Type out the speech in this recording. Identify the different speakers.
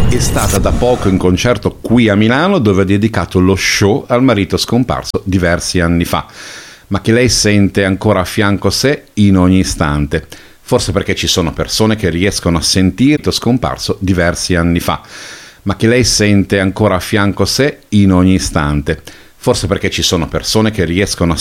Speaker 1: È stata da poco in concerto qui a Milano, dove ha dedicato lo show al marito scomparso diversi anni fa, ma che lei sente ancora a fianco a sé in ogni istante. Forse perché ci sono persone che riescono a sentire scomparso diversi anni fa, ma che lei sente ancora a fianco a sé in ogni istante. Forse perché ci sono persone che riescono a